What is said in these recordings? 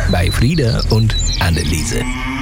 bei Frieda und Anneliese.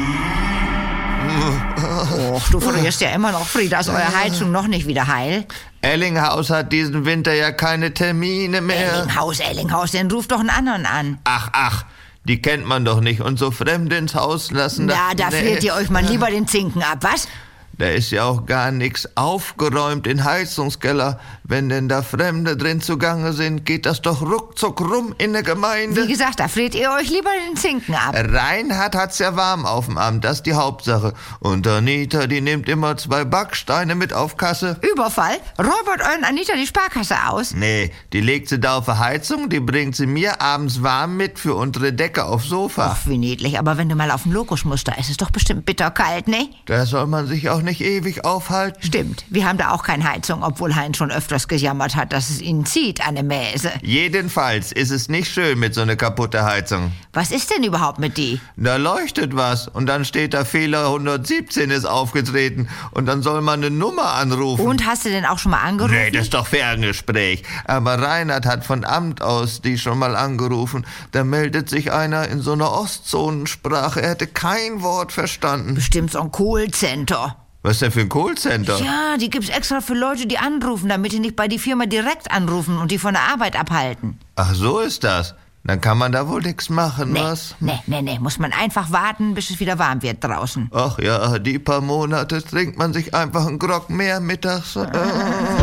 Och, du frierst ja immer noch, Frieda. Ist eure Heizung noch nicht wieder heil? Ellinghaus hat diesen Winter ja keine Termine mehr. Ellinghaus, den ruft doch einen anderen an. Ach, die kennt man doch nicht und so Fremde ins Haus lassen. Na, da friert ihr euch mal lieber den Zinken ab, was? Da ist ja auch gar nichts aufgeräumt in Heizungskeller. Wenn denn da Fremde drin zugange sind, geht das doch ruckzuck rum in der Gemeinde. Wie gesagt, da friert ihr euch lieber den Zinken ab. Reinhard hat's ja warm auf dem Amt, das ist die Hauptsache. Und Anita, die nimmt immer 2 Backsteine mit auf Kasse. Überfall? Räubert euren Anita die Sparkasse aus? Nee, die legt sie da auf die Heizung, die bringt sie mir abends warm mit für unsere Decke aufs Sofa. Ach, wie niedlich. Aber wenn du mal auf den Lokus musst, da ist es doch bestimmt bitterkalt, ne? Da soll man sich auch nicht ewig aufhalten. Stimmt, wir haben da auch keine Heizung, obwohl Heinz schon öfters gejammert hat, dass es ihn zieht an der Mäse. Jedenfalls ist es nicht schön mit so einer kaputten Heizung. Was ist denn überhaupt mit die? Da leuchtet was und dann steht da Fehler 117 ist aufgetreten und dann soll man eine Nummer anrufen. Und hast du denn auch schon mal angerufen? Nee, das ist doch Ferngespräch. Aber Reinhard hat von Amt aus die schon mal angerufen. Da meldet sich einer in so einer Ostzonensprache. Er hätte kein Wort verstanden. Bestimmt so ein Callcenter. Was ist denn für ein Callcenter? Ja, die gibt's extra für Leute, die anrufen, damit die nicht bei die Firma direkt anrufen und die von der Arbeit abhalten. Ach, so ist das. Dann kann man da wohl nichts machen, was? Nee, muss man einfach warten, bis es wieder warm wird draußen. Ach ja, die paar Monate trinkt man sich einfach einen Grog mehr mittags.